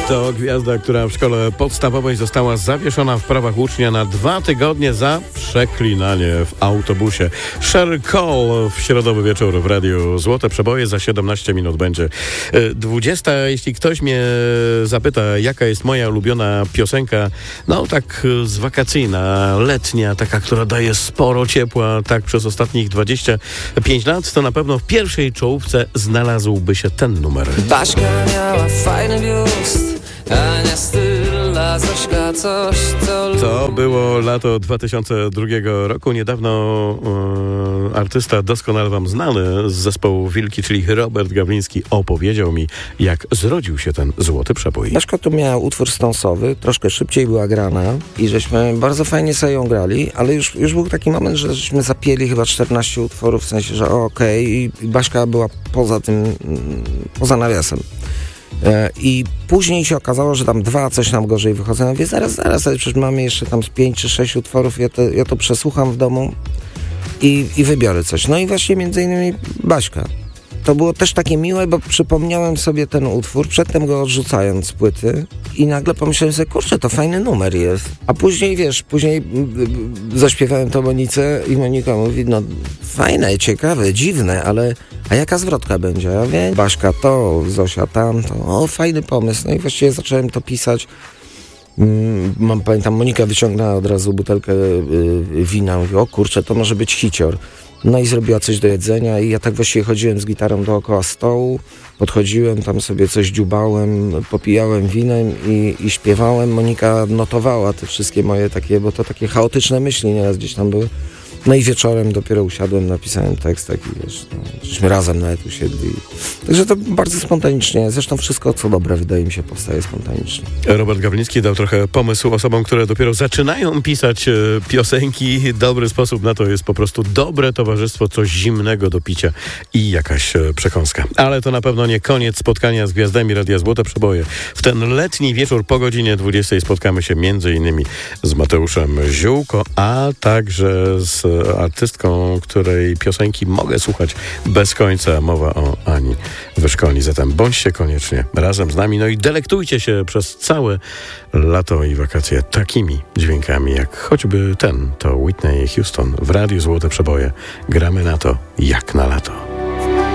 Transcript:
To gwiazda, która w szkole podstawowej została zawieszona w prawach ucznia na 2 tygodnie za przeklinanie w autobusie. Cheryl Cole w środowy wieczór w Radiu Złote Przeboje. Za 17 minut będzie 20. Jeśli ktoś mnie zapyta, jaka jest moja ulubiona piosenka, no tak z wakacyjna, letnia, taka, która daje sporo ciepła, tak przez ostatnich 25 lat, to na pewno w pierwszej czołówce znalazłby się ten numer. Baśka miała fajny biust, Ania styl, a Zośka coś, co... To było lato 2002 roku. Niedawno artysta doskonale wam znany z zespołu Wilki, czyli Robert Gawliński, opowiedział mi, jak zrodził się ten złoty przebój. Baśka tu miała utwór Stonsowy, troszkę szybciej była grana i żeśmy bardzo fajnie sobie ją grali, ale już był taki moment, że żeśmy zapieli chyba 14 utworów, w sensie, że okej, i Baśka była poza tym, poza nawiasem. I później się okazało, że tam 2 coś nam gorzej wychodzą. Ja mówię, zaraz, przecież mamy jeszcze tam z 5 czy 6 utworów, ja to przesłucham w domu i wybiorę coś. No i właśnie między innymi Baśka. To było też takie miłe, bo przypomniałem sobie ten utwór, przedtem go odrzucając z płyty i nagle pomyślałem sobie, kurczę, to fajny numer jest. A później, później zaśpiewałem to Monice i Monika mówi, no fajne, ciekawe, dziwne, ale a jaka zwrotka będzie? Ja wiem, Baśka to, Zosia tamto, o fajny pomysł. No i właściwie zacząłem to pisać. Pamiętam, Monika wyciągnęła od razu butelkę wina, mówi, o kurczę, to może być hicior. No i zrobiła coś do jedzenia i ja tak właściwie chodziłem z gitarą dookoła stołu, podchodziłem, tam sobie coś dziubałem, popijałem winem i śpiewałem. Monika notowała te wszystkie moje takie, bo to takie chaotyczne myśli nieraz gdzieś tam były. No i wieczorem dopiero usiadłem, napisałem tekst taki, wiesz, no, żeśmy razem nawet usiedli. Także to bardzo spontanicznie, zresztą wszystko co dobre wydaje mi się powstaje spontanicznie. Robert Gawliński dał trochę pomysł osobom, które dopiero zaczynają pisać piosenki. Dobry sposób na to jest po prostu dobre towarzystwo, coś zimnego do picia i jakaś przekąska. Ale to na pewno nie koniec spotkania z gwiazdami Radia Złote Przeboje. W ten letni wieczór po godzinie 20 spotkamy się m.in. z Mateuszem Ziółko, a także z artystką, której piosenki mogę słuchać bez końca. Mowa o Ani Wyszkolni. Zatem bądźcie koniecznie razem z nami, no i delektujcie się przez całe lato i wakacje takimi dźwiękami, jak choćby ten, to Whitney Houston w Radiu Złote Przeboje. Gramy na to jak na lato.